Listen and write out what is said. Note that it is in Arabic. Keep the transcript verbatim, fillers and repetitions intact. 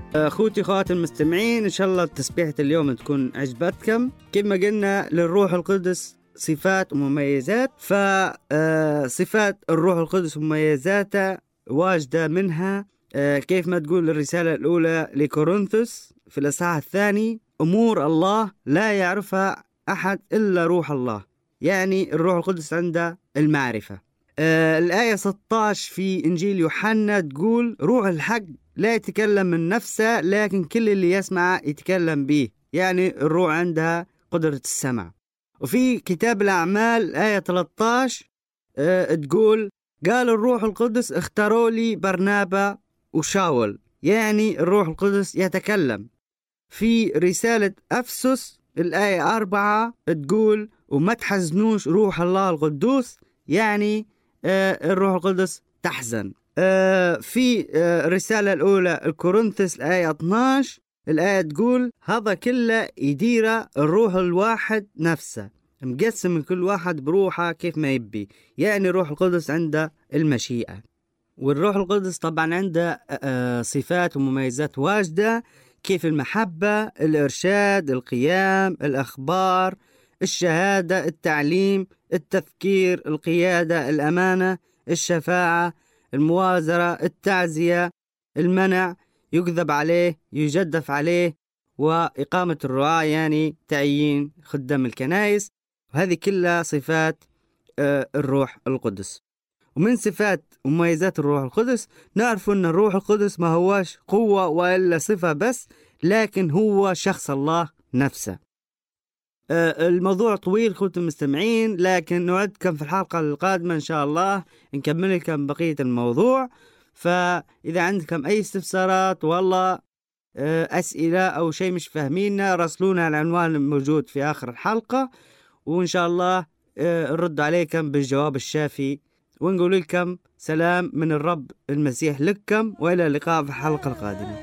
أخوتي أخوات المستمعين، إن شاء الله تسبيحة اليوم تكون عجبتكم. كما قلنا للروح القدس صفات ومميزات، فصفات الروح القدس ومميزاته واجدة منها كيف ما تقول الرسالة الأولى لكورنثوس في الإصحاح الثاني: أمور الله لا يعرفها أحد إلا روح الله. يعني الروح القدس عنده المعرفة. آه الآية ستة عشر في إنجيل يوحنا تقول: روح الحق لا يتكلم من نفسه، لكن كل اللي يسمع يتكلم به. يعني الروح عندها قدرة السمع. وفي كتاب الأعمال آية ثلاثة عشر آه تقول: قال الروح القدس اختاروا لي برنابا وشاول. يعني الروح القدس يتكلم. في رسالة أفسس الآية أربعة تقول: وما تحزنوش روح الله القدوس. يعني آه الروح القدس تحزن. آه في آه الرسالة الأولى الكورنثوس الآية اثناشر الآية تقول: هذا كله يدير الروح الواحد نفسه، مقسم من كل واحد بروحه كيف ما يبي. يعني الروح القدس عنده المشيئة. والروح القدس طبعا عنده آه صفات ومميزات واجدة، كيف المحبة، الإرشاد، القيام، الأخبار، الشهادة، التعليم، التفكير، القيادة، الأمانة، الشفاعة، الموازرة، التعزية، المنع، يكذب عليه، يجدف عليه، وإقامة الرعاة يعني تعيين خدام الكنائس. وهذه كلها صفات آه الروح القدس. ومن صفات ومميزات الروح القدس نعرف أن الروح القدس ما هواش قوة وإلا صفة بس، لكن هو شخص الله نفسه. آه الموضوع طويل أخوتي المستمعين، لكن نوعدكم في الحلقة القادمة إن شاء الله نكمل لكم بقية الموضوع. فإذا عندكم أي استفسارات والله آه أسئلة أو شيء مش فاهميننا، راسلونا على العنوان الموجود في آخر الحلقة، وإن شاء الله آه نرد عليكم بالجواب الشافي، ونقول لكم سلام من الرب المسيح لكم، وإلى اللقاء في الحلقة القادمة.